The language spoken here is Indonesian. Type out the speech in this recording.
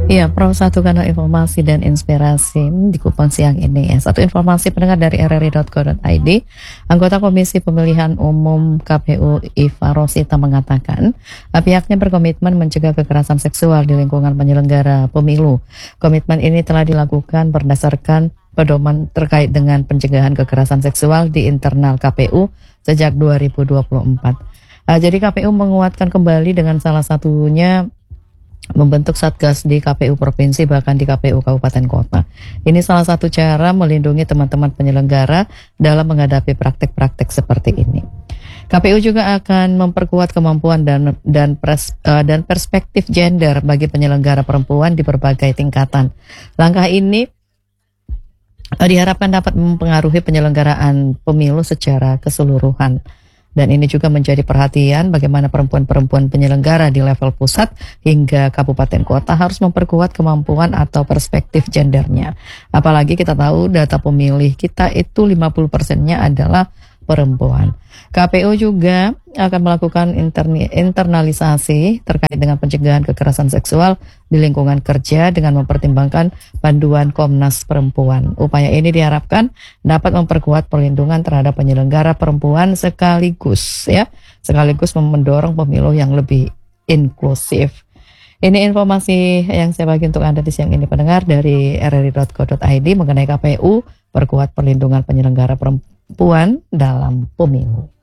Iya, Pro satu kanal informasi dan inspirasi di Kupang siang ini ya. Satu informasi pendengar dari rri.co.id, anggota Komisi Pemilihan Umum KPU Iva Rosita mengatakan pihaknya berkomitmen mencegah kekerasan seksual di lingkungan penyelenggara pemilu. Komitmen ini telah dilakukan berdasarkan pedoman terkait dengan pencegahan kekerasan seksual di internal KPU sejak 2024. Jadi KPU menguatkan kembali dengan salah satunya membentuk satgas di KPU provinsi bahkan di KPU kabupaten kota. Ini salah satu cara melindungi teman-teman penyelenggara dalam menghadapi praktek-praktek seperti ini. KPU juga akan memperkuat kemampuan dan perspektif gender bagi penyelenggara perempuan di berbagai tingkatan. Langkah ini diharapkan dapat mempengaruhi penyelenggaraan pemilu secara keseluruhan. Dan ini juga menjadi perhatian bagaimana perempuan-perempuan penyelenggara di level pusat hingga kabupaten kota harus memperkuat kemampuan atau perspektif gendernya. Apalagi kita tahu data pemilih kita itu 50%-nya adalah perempuan. KPU juga akan melakukan internalisasi terkait dengan pencegahan kekerasan seksual di lingkungan kerja dengan mempertimbangkan panduan Komnas Perempuan. Upaya ini diharapkan dapat memperkuat perlindungan terhadap penyelenggara perempuan sekaligus mendorong pemilu yang lebih inklusif. Ini informasi yang saya bagi untuk Anda di siang ini pendengar dari rri.co.id mengenai KPU perkuat perlindungan penyelenggara perempuan dalam pemilu.